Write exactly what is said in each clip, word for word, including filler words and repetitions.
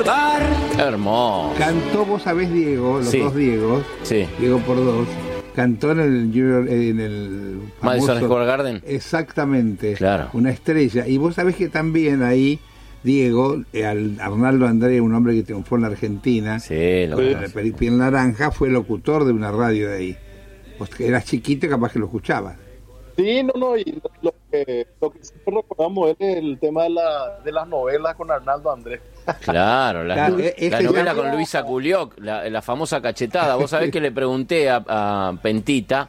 recordar. Hermoso. Cantó, vos sabés, Diego, los Sí. dos Diegos, Sí. Diego por dos, cantó en el, Junior- en el Madison famoso- Square Garden. Exactamente. Claro. Una estrella. Y vos sabés que también ahí, Diego, eh, al- Arnaldo André, un hombre que triunfó en la Argentina, Sí, lo con conozco. el Piel Naranja, fue locutor de una radio de ahí. Vos que eras chiquito, capaz que lo escuchabas. Sí, no, no, y lo que, lo que siempre recordamos es el tema de, la, de las novelas con Arnaldo Andrés. Claro, la, Claro, no- e- la ese novela ya- con Luisa Culioc, la, la famosa cachetada. Vos sabés que le pregunté a, a Pentita,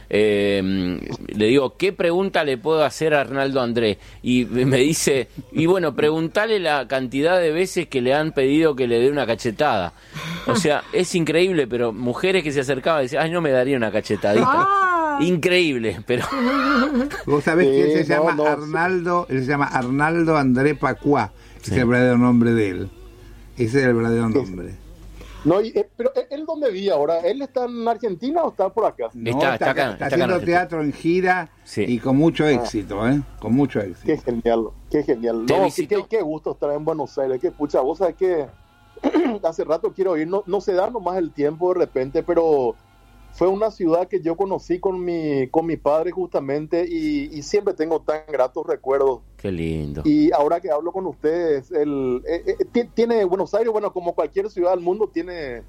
eh, le digo, ¿qué pregunta le puedo hacer a Arnaldo Andrés? Y me dice, y bueno, preguntale la cantidad de veces que le han pedido que le dé una cachetada. O sea, es increíble, pero mujeres que se acercaban y decían, ay, no me daría una cachetadita. Ah. Increíble, pero... Vos sabés que él se Sí, no, llama no, sí. Arnaldo, él se llama Arnaldo André Pacuá, Sí. es el verdadero nombre de él. Ese es el verdadero nombre. No, y, eh, pero eh, ¿él dónde vive ahora? ¿Él está en Argentina o está por acá? No, Está- está acá, está está acá en haciendo Argentina. teatro en gira Sí. y con mucho éxito, ¿eh? Con mucho Qué éxito. genial, qué genial. ¿Te No, qué, visitó? qué, qué gusto estar en Buenos Aires. Que pucha, vos sabés que hace rato quiero ir, no, no se da nomás el tiempo de repente, pero fue una ciudad que yo conocí con mi, con mi padre justamente y, y siempre tengo tan gratos recuerdos. Qué lindo. Y ahora que hablo con ustedes, el, eh, eh, ti- tiene Buenos Aires, bueno, como cualquier ciudad del mundo, tiene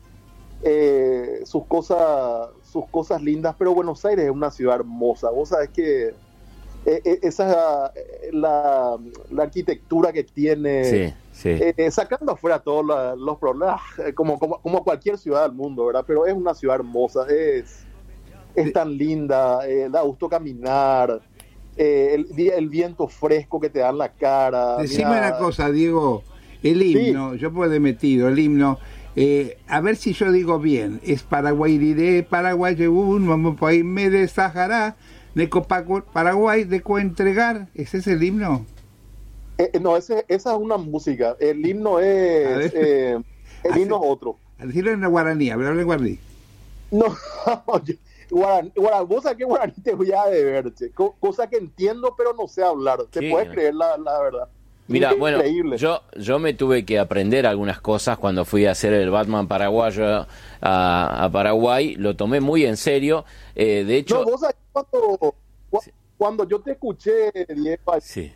eh, sus cosas sus cosas lindas, pero Buenos Aires es una ciudad hermosa. Vos sabés que eh, eh, esa eh, la, la arquitectura que tiene, Sí, sí. eh, eh, sacando afuera todos la- los problemas, eh, como, como, como cualquier ciudad del mundo, ¿verdad? Pero es una ciudad hermosa, es, es tan linda, eh, da gusto caminar. Eh, el, di- el viento fresco que te da en la cara. Decime mira, una cosa, Diego, el himno, yo puedo metido, el himno, eh, a ver si yo digo bien, es Paraguay diré, Paraguay un vamos país me de Sahara, de Copaco, Paraguay de coentregar, ¿ese es el himno? eh, eh, no, ese, esa es una música. El himno A ver. es. eh, el himno es otro. Al decirlo en la guaraní, a ver, hable guaraní. No, yo- guaraní, guaraní, vos sabés que guaraní te voy a deber, che. Co- cosa que entiendo, pero no sé hablar. Te Sí. puedes creer la, la verdad. Mira, Qué bueno, increíble. yo yo me tuve que aprender algunas cosas cuando fui a hacer el Batman paraguayo a, a Paraguay, lo tomé muy en serio, eh, de hecho... No, vos sabés cuando, cu- cuando yo te escuché, Diego, Sí.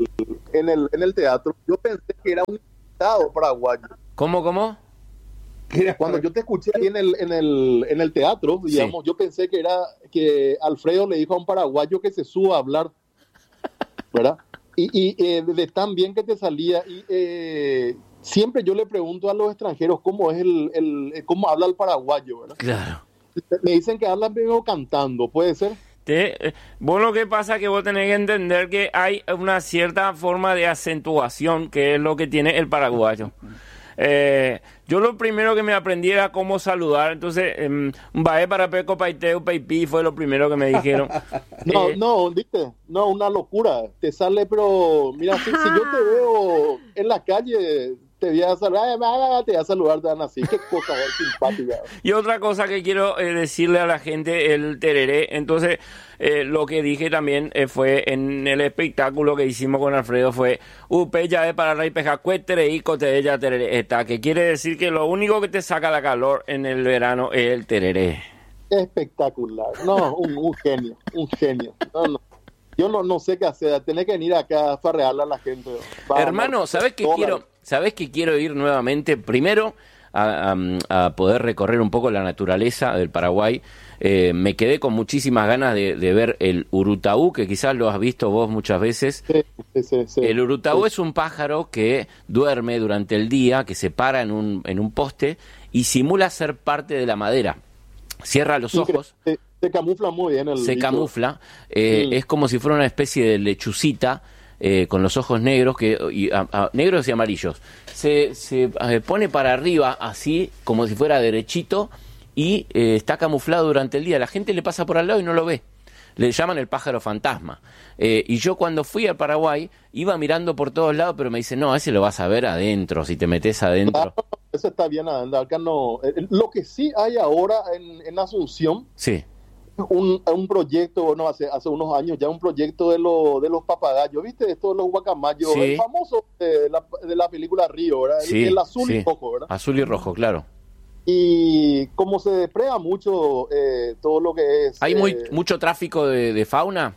en el, en el teatro, yo pensé que era un invitado paraguayo. ¿Cómo, cómo? Cuando yo te escuché ahí en el, en el, en el teatro, digamos, yo pensé que era que Alfredo le dijo a un paraguayo que se suba a hablar, ¿verdad? Y, y eh, de tan bien que te salía, y eh, siempre yo le pregunto a los extranjeros cómo es el, el cómo habla el paraguayo, ¿verdad? Claro. Me dicen que hablan medio cantando, ¿puede ser? Te, eh, vos lo que pasa es que vos tenés que entender que hay una cierta forma de acentuación que es lo que tiene el paraguayo. Eh, yo lo primero que me aprendí era cómo saludar, entonces um, Bae para Peco Paiteu Paipi fue lo primero que me dijeron. No, Eh, no, viste, no, una locura, te sale, pero mira, si, si yo te veo en la calle, te voy a saludar, te voy a saludar, te dan así, qué cosa eh, simpática. Y otra cosa que quiero eh, decirle a la gente, el tereré, entonces eh, lo que dije también eh, fue en el espectáculo que hicimos con Alfredo fue Upe ya es para rey peja y cote ella tereré está, que quiere decir que lo único que te saca la calor en el verano es el tereré. Espectacular, no, un, un genio, un genio, no, no. Yo no, no sé qué hacer, tenés que venir acá a farrearle a la gente. Vamos, Hermano, ¿sabés qué dólares. quiero? ¿Sabés que quiero ir nuevamente? Primero a, a- a poder recorrer un poco la naturaleza del Paraguay. Eh, me quedé con muchísimas ganas de, de ver el urutaú, que quizás lo has visto vos muchas veces. Sí, sí, sí, sí. El urutaú Sí. es un pájaro que duerme durante el día, que se para en un, en un poste y simula ser parte de la madera. Cierra los Incre- ojos, Se, se camufla muy bien el se bicho. camufla, eh, Mm. es como si fuera una especie de lechucita eh, con los ojos negros, que y, a- a- negros y amarillos. Se, se eh, pone para arriba así, como si fuera derechito, y eh, está camuflado durante el día. La gente le pasa por al lado y no lo ve. Le llaman el pájaro fantasma. Eh, y yo cuando fui a Paraguay iba mirando por todos lados, pero me dicen, no, ese lo vas a ver adentro, si te metes adentro. Claro, eso está bien, anda, acá no. Eh, Lo que sí hay ahora en, en Asunción Sí, un, un proyecto, bueno, hace, hace unos años ya un proyecto de, lo, de los papagayos, ¿viste? Esto de los guacamayos, sí. el famoso de la, de la película Río, ¿verdad? Sí, el, el azul sí. y rojo, ¿verdad? Azul y rojo, claro. Y como se depreda mucho eh, todo lo que es... ¿Hay muy, eh, mucho tráfico de, de fauna?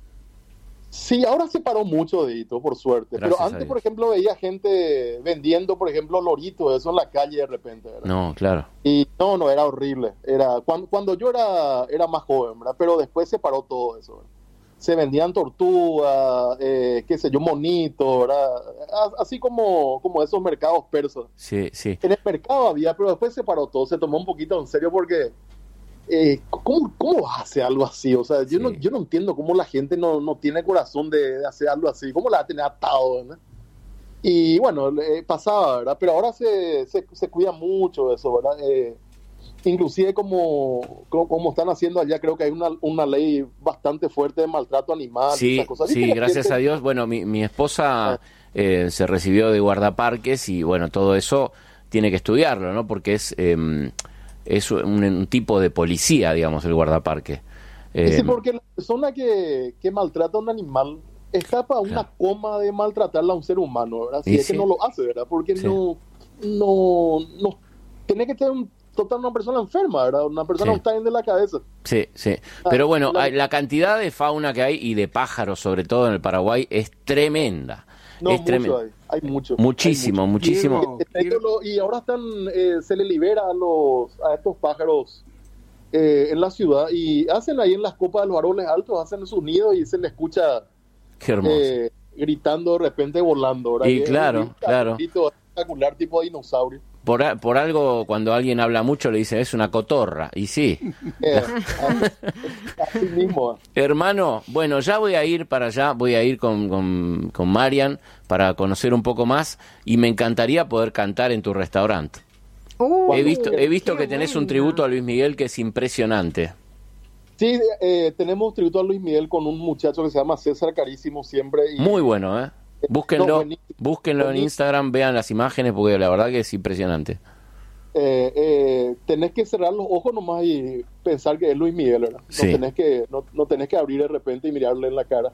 Sí, ahora se paró mucho de esto, por suerte. Gracias Pero antes, a por Dios. ejemplo, veía gente vendiendo, por ejemplo, loritos, eso en la calle de repente, ¿verdad? No, claro. Y no, no, era horrible. Era cuando, cuando yo era, era más joven, ¿verdad? Pero después se paró todo eso, ¿verdad? Se vendían tortugas, eh, qué sé yo, monitos, ¿verdad? Así como, como esos mercados persas. Sí, sí. En el mercado había, pero después se paró todo, se tomó un poquito en serio porque... Eh, ¿cómo, ¿Cómo hace algo así? O sea, yo, Sí. no, yo no entiendo cómo la gente no, no tiene corazón de, de hacer algo así. ¿Cómo la va a tener atado? ¿Verdad? Y bueno, eh, pasaba, ¿verdad? Pero ahora se, se, se cuida mucho eso, ¿verdad? Eh, inclusive como, como, como están haciendo allá, creo que hay una, una ley bastante fuerte de maltrato animal. Sí, esas cosas. sí, ¿Viste? gracias Gente- a Dios. Bueno, mi, mi esposa eh, se recibió de guardaparques y bueno, todo eso tiene que estudiarlo, ¿no? Porque es, eh, es un, un tipo de policía, digamos, el guardaparque. Eh, Sí, porque la persona que, que maltrata a un animal está para una Claro. coma de maltratarla a un ser humano, ¿verdad? Si Y es sí. que no lo hace, ¿verdad? Porque Sí. no, no, no, tiene que tener un, total una persona enferma, ¿verdad? Una persona Sí. que está bien de la cabeza. Sí, sí. Pero bueno, la- hay- la cantidad de fauna que hay y de pájaros, sobre todo en el Paraguay, es tremenda. No, es mucho tremenda. hay, hay mucho. Muchísimo, hay muchísimo. Diego, mucho. quiero- Lo- Y ahora están, eh, se le libera a los, a estos pájaros eh, en la ciudad y hacen ahí en las copas de los árboles altos, hacen sus nidos y se le escucha Qué hermoso. eh, gritando de repente volando, ¿verdad? Y es claro, un claro. grito espectacular tipo dinosaurio. Por, a- por algo, cuando alguien habla mucho, le dice, es una cotorra. Y sí. Eh, así mismo. Hermano, bueno, ya voy a ir para allá, voy a ir con, con, con Marian para conocer un poco más y me encantaría poder cantar en tu restaurante. Uh, He visto, he visto qué que tenés un buena. tributo a Luis Miguel que es impresionante. Sí, eh, tenemos tributo a Luis Miguel con un muchacho que se llama César Carísimo siempre. Y, Muy bueno, ¿eh? No, Búsquenlo, buenísimo. búsquenlo en Buenísimo. Instagram, vean las imágenes porque la verdad que es impresionante. eh, eh, tenés que cerrar los ojos nomás y pensar que es Luis Miguel, ¿verdad? No, Sí. tenés que, no, no tenés que abrir de repente y mirarle en la cara.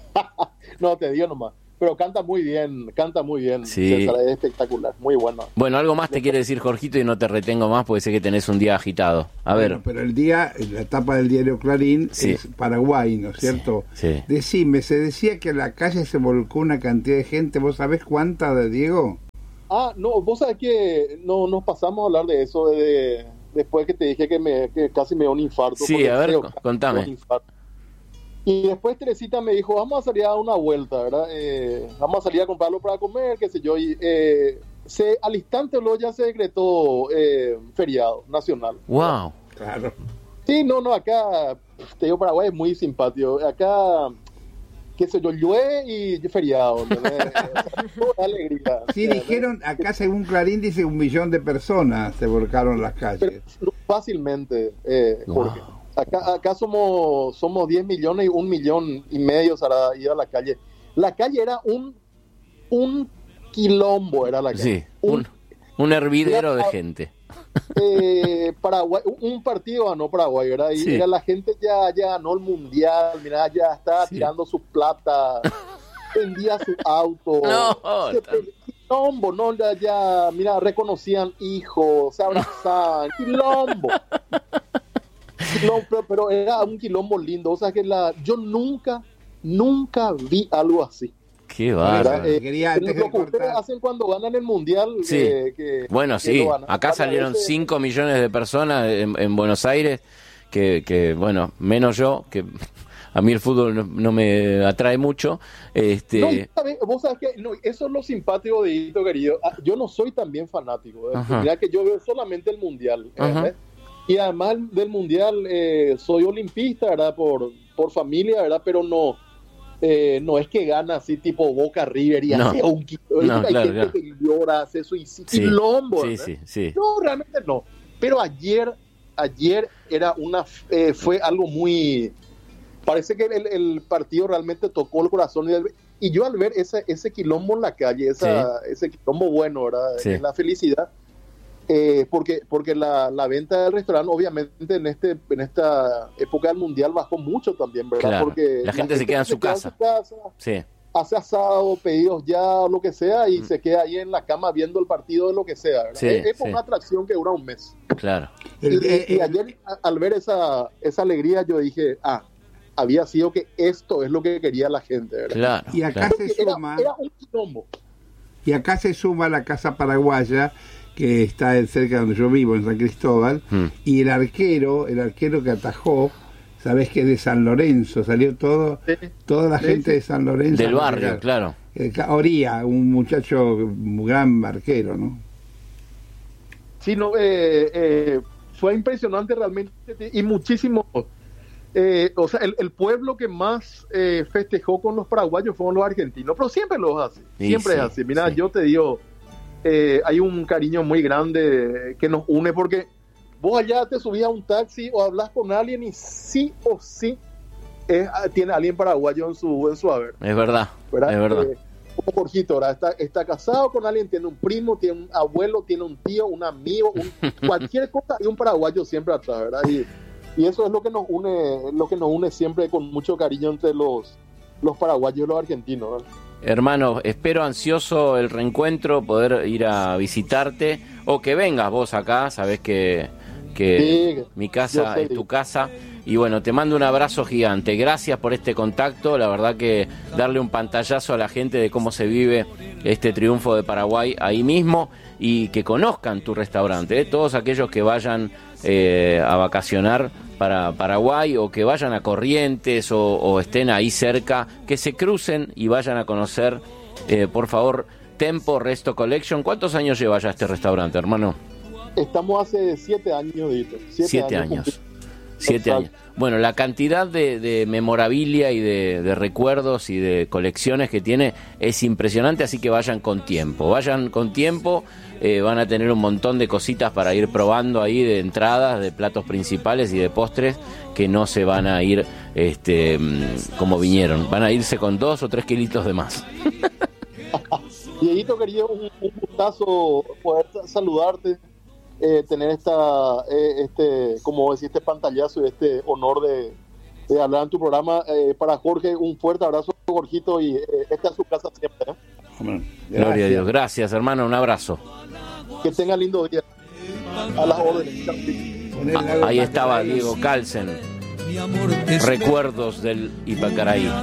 No, te digo nomás. Pero canta muy bien, canta muy bien. Sí. César, es espectacular, muy bueno. Bueno, algo más te quiere decir Jorgito y no te retengo más porque sé que tenés un día agitado. A ver. Bueno, pero el día, la etapa del diario Clarín Sí. es Paraguay, ¿no es cierto? sí. Decime, se decía que en la calle se volcó una cantidad de gente, ¿vos sabés cuánta, de Diego? Ah, no, vos sabés que no nos pasamos a hablar de eso de, después que te dije que, me, que casi me dio un infarto. Sí, porque a ver, creo co- que contame. me dio un infarto. Y después Teresita me dijo, vamos a salir a dar una vuelta, ¿verdad? Eh, vamos a salir a comprarlo para comer, qué sé yo. Y eh, se, al instante luego ya se decretó eh, feriado nacional. Wow. Claro. Sí, no, no, acá, te digo, Paraguay es muy simpático. Acá, qué sé yo, llueve y feriado, ¿entendés? Toda alegría. Sí, dijeron, acá según Clarín dice un millón de personas se volcaron en las Pero calles. fácilmente, eh, Wow. Jorge. Acá, acá somos somos diez millones y un millón y medio se hará ido a la calle. La calle era un un quilombo, era la calle. Sí, un, un hervidero de gente. eh, Paraguay, un partido ganó Paraguay, ¿verdad? Y Sí. era la gente ya, ya ganó el mundial, mira, ya estaba Sí. tirando su plata, vendía su auto. No, Se tan- pe- quilombo, no, ya, ya, mira, reconocían hijos, se abrazaban, quilombo. Quilombo, pero, pero era un quilombo lindo, o sea que la, yo nunca, nunca vi algo así. Qué Ahora, bárbaro. ¿verdad? Eh, quería, antes lo de que ustedes cortar- hacen cuando ganan el mundial. Sí. eh, que- Bueno, que sí, lo ganan. acá Varias salieron veces- cinco millones de personas en, en Buenos Aires, que, que, bueno, menos yo, que a mí el fútbol no, no me atrae mucho. Este, No, ¿sabes? Vos sabés que no, eso es lo simpático de Hito, querido. Ah, yo no soy también fanático. ¿eh? Ajá. Mira que yo veo solamente el mundial. ¿eh? Ajá. Y además del mundial eh, soy olimpista, ¿verdad? Por, por familia, ¿verdad? Pero no eh, no es que gana así tipo Boca River y No. hace un kilo. No, Hay claro, gente claro. que llora, hace eso y sí, sí, quilombo, sí, ¿verdad? sí, sí. No, realmente no. Pero ayer, ayer era una, eh, fue algo muy, parece que el, el partido realmente tocó el corazón y, el- y yo al ver ese, ese quilombo en la calle, esa, ese quilombo bueno, ¿verdad? Sí. En la felicidad, Eh, porque porque la, la venta del restaurante obviamente en este en esta época del mundial bajó mucho también, ¿verdad? Claro. Porque la gente la se queda en su casa, en su casa sí. hace asado, pedidos ya, lo que sea, y mm. se queda ahí en la cama viendo el partido de lo que sea, ¿verdad? Sí, es es sí. una atracción que dura un mes. Claro. Y, y, y ayer al ver esa esa alegría yo dije, ah, había sido que esto es lo que quería la gente, ¿verdad? Claro. Y acá claro. se suma era, era un quilombo. Y acá se suma la Casa Paraguaya, que está cerca de donde yo vivo, en San Cristóbal, hmm. y el arquero, el arquero que atajó, sabés que es de San Lorenzo, salió todo, sí. toda la sí, gente sí. de San Lorenzo. Del barrio, claro. Oría, un muchacho, un gran arquero, ¿no? Sí, no, eh, eh, fue impresionante realmente, y muchísimo, eh, o sea, el, el pueblo que más eh, festejó con los paraguayos fueron los argentinos, pero siempre los hace, siempre sí, es así. Mira, sí. yo te digo, Eh, hay un cariño muy grande que nos une, porque vos allá te subías a un taxi o hablas con alguien y sí o sí eh, tiene alguien paraguayo en su, en su haber. Es verdad, ¿verdad? Es verdad. Eh, como Jorgito, ¿verdad? Está, está casado con alguien, tiene un primo, tiene un abuelo, tiene un tío, un amigo, un, cualquier cosa, y un paraguayo siempre atrás, ¿verdad? Y, y eso es lo que nos une, lo que nos une siempre con mucho cariño entre los, los paraguayos y los argentinos, ¿verdad? Hermano, espero ansioso el reencuentro, poder ir a visitarte o que vengas vos acá, sabés que, que sí, mi casa es tu casa. Y bueno, te mando un abrazo gigante. Gracias por este contacto. La verdad que darle un pantallazo a la gente de cómo se vive este triunfo de Paraguay ahí mismo y que conozcan tu restaurante. ¿eh? Todos aquellos que vayan eh, a vacacionar para Paraguay o que vayan a Corrientes o, o estén ahí cerca, que se crucen y vayan a conocer, eh, por favor, Tempo Resto Collection. ¿Cuántos años lleva ya este restaurante, hermano? Estamos hace siete años, Dito. Siete, siete años. años. Siete años. Bueno, la cantidad de, de memorabilia y de, de recuerdos y de colecciones que tiene es impresionante, así que vayan con tiempo. Vayan con tiempo, eh, van a tener un montón de cositas para ir probando ahí de entradas, de platos principales y de postres que no se van a ir este, como vinieron. Van a irse con dos o tres kilitos de más. Dieguito, querido, un, un gustazo poder saludarte. Eh, tener esta eh, este como decís, este pantallazo y este honor de, de hablar en tu programa. Eh, para Jorge, un fuerte abrazo, Jorgito, y eh, esta es su casa siempre, ¿eh? Gloria a Dios. Gracias, hermano, un abrazo. Que tenga lindo día. A las órdenes. Ah, ahí estaba Diego Calsen, Recuerdos del Ipacaraí.